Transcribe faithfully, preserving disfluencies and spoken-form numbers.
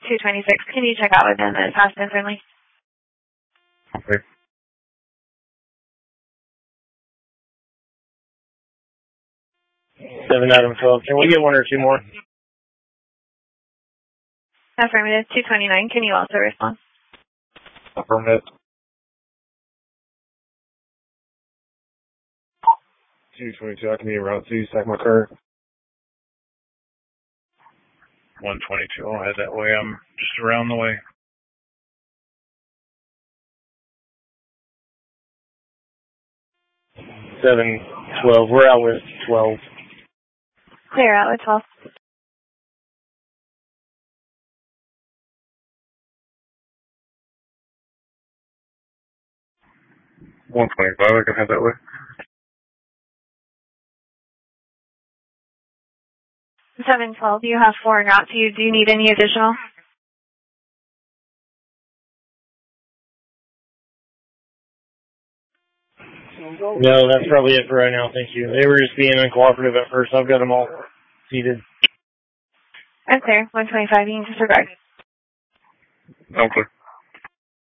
two twenty-six. Can you check out with them as fast and friendly? Okay. seven Adam twelve. Can we get one or two more? Affirmative. two twenty-nine. Can you also respond? Affirmative. two twenty-two. I can be around two. Stack my current. one twenty-two. I'll head that way. I'm just around the way. seven twelve. We're out with twelve. Clear out with twelve. one twenty-five. I can head that way. seven twelve. You have four en route to you. Do you need any additional? No, that's probably it for right now. Thank you. They were just being uncooperative at first. I've got them all seated. I'm clear. one twenty-five. You can disregard. I'm clear.